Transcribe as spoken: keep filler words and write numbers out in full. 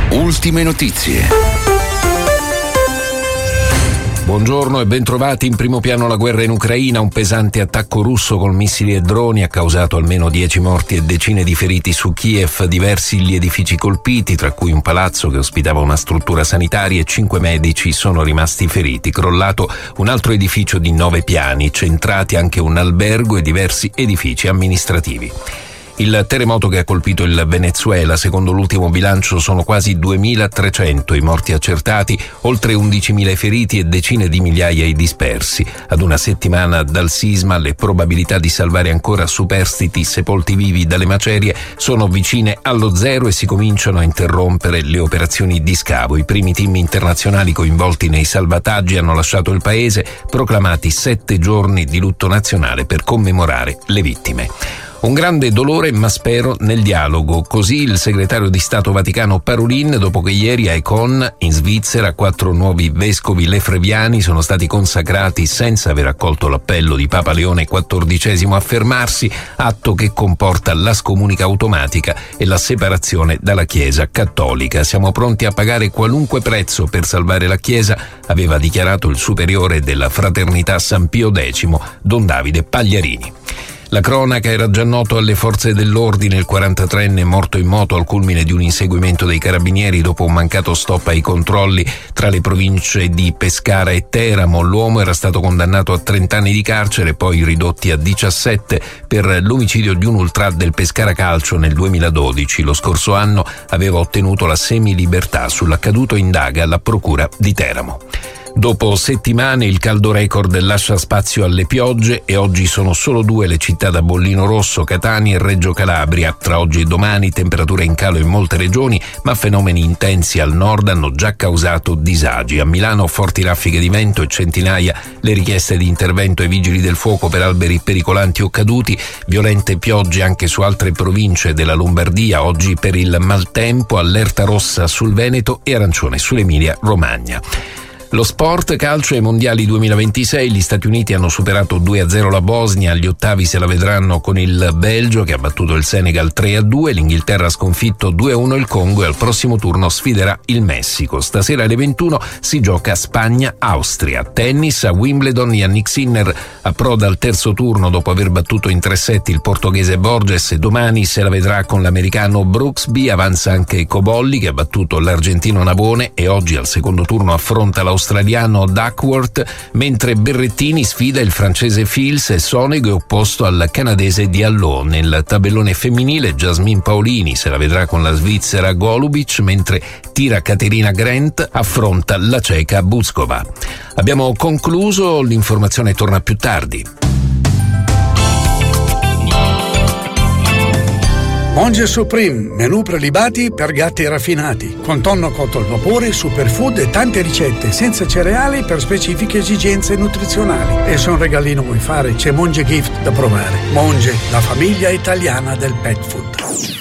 Ultime notizie. Buongiorno e bentrovati. In primo piano la guerra in Ucraina. Un pesante attacco russo con missili e droni ha causato almeno dieci morti e decine di feriti su Kiev. Diversi gli edifici colpiti, tra cui un palazzo che ospitava una struttura sanitaria, e cinque medici sono rimasti feriti. Crollato un altro edificio di nove piani, centrati anche un albergo e diversi edifici amministrativi. Il terremoto che ha colpito il Venezuela, secondo l'ultimo bilancio, sono quasi duemilatrecento i morti accertati, oltre undicimila i feriti e decine di migliaia i dispersi. Ad una settimana dal sisma, le probabilità di salvare ancora superstiti sepolti vivi dalle macerie sono vicine allo zero e si cominciano a interrompere le operazioni di scavo. I primi team internazionali coinvolti nei salvataggi hanno lasciato il paese, proclamati sette giorni di lutto nazionale per commemorare le vittime. Un grande dolore, ma spero nel dialogo. Così il segretario di Stato Vaticano Parolin, dopo che ieri a Econ, in Svizzera, quattro nuovi vescovi lefreviani sono stati consacrati senza aver accolto l'appello di Papa Leone quattordicesimo a fermarsi, atto che comporta la scomunica automatica e la separazione dalla Chiesa cattolica. Siamo pronti a pagare qualunque prezzo per salvare la Chiesa, aveva dichiarato il superiore della Fraternità San Pio X, Don Davide Pagliarini. La cronaca: era già noto alle forze dell'ordine il quarantatreenne morto in moto al culmine di un inseguimento dei carabinieri dopo un mancato stop ai controlli tra le province di Pescara e Teramo. L'uomo era stato condannato a trenta anni di carcere, poi ridotti a diciassette per l'omicidio di un ultra del Pescara Calcio nel duemiladodici. Lo scorso anno aveva ottenuto la semilibertà. Sull'accaduto indaga la procura di Teramo. Dopo settimane il caldo record lascia spazio alle piogge e oggi sono solo due le città da bollino rosso, Catania e Reggio Calabria. Tra oggi e domani temperature in calo in molte regioni, ma fenomeni intensi al nord hanno già causato disagi. A Milano forti raffiche di vento e centinaia le richieste di intervento ai vigili del fuoco per alberi pericolanti o caduti. Violente piogge anche su altre province della Lombardia. Oggi per il maltempo allerta rossa sul Veneto e arancione sull'Emilia Romagna. Lo sport, calcio ai mondiali duemilaventisei, gli Stati Uniti hanno superato due a zero la Bosnia, agli ottavi se la vedranno con il Belgio che ha battuto il Senegal tre a due, l'Inghilterra ha sconfitto due a uno il Congo e al prossimo turno sfiderà il Messico. Stasera alle ventuno si gioca Spagna-Austria. Tennis a Wimbledon, Yannick Sinner approda al terzo turno dopo aver battuto in tre set il portoghese Borges e domani se la vedrà con l'americano Brooksby. Avanza anche Cobolli che ha battuto l'argentino Navone e oggi al secondo turno affronta l'Australiano Duckworth, mentre Berrettini sfida il francese Fils e Sonego è opposto al canadese Diallo. Nel tabellone femminile Jasmine Paolini se la vedrà con la svizzera Golubic, mentre tira Caterina Grant affronta la ceca Buzkova. Abbiamo concluso, l'informazione torna più tardi. Monge Supreme, menù prelibati per gatti raffinati, con tonno cotto al vapore, superfood e tante ricette senza cereali per specifiche esigenze nutrizionali. E se un regalino vuoi fare, c'è Monge Gift da provare. Monge, la famiglia italiana del pet food.